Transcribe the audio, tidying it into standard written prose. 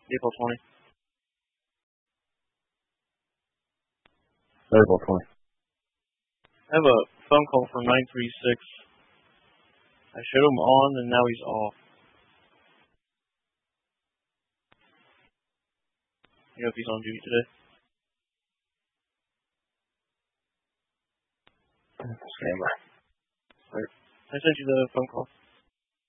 April 20. April 20. I have a phone call from 936. I showed him on, and now he's off. You know if he's on duty today? Stand by. I sent you the phone call.